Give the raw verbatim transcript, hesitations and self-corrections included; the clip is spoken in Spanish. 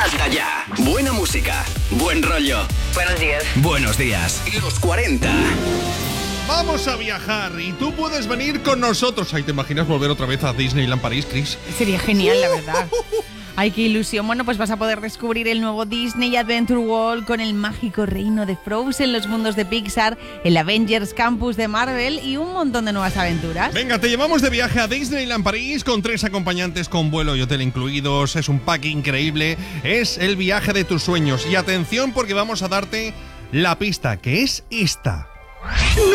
Anda ya. Buena música, buen rollo. Buenos días. Buenos días. Los cuarenta. Vamos a viajar y tú puedes venir con nosotros. Ahí te imaginas volver otra vez a Disneyland París, Chris. Sería genial, la verdad. Ay, qué ilusión. Bueno, pues vas a poder descubrir el nuevo Disney Adventure World con el mágico reino de Frozen, los mundos de Pixar, el Avengers Campus de Marvel y un montón de nuevas aventuras. Venga, te llevamos de viaje a Disneyland París con tres acompañantes con vuelo y hotel incluidos. Es un pack increíble. Es el viaje de tus sueños. Y atención porque vamos a darte la pista, que es esta.